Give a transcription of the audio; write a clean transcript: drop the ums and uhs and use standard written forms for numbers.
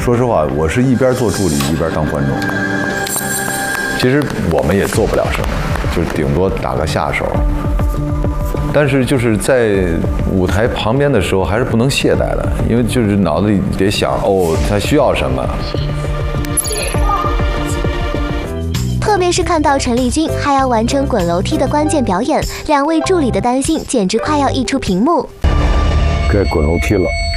说实话，我是一边做助理一边当观众。其实我们也做不了什么，就是顶多打个下手。但是就是在舞台旁边的时候，还是不能懈怠的，因为就是脑子里得想，哦，他需要什么。 特别是看到陈丽君还要完成滚楼梯的关键表演，两位助理的担心简直快要溢出屏幕。 该滚楼梯了。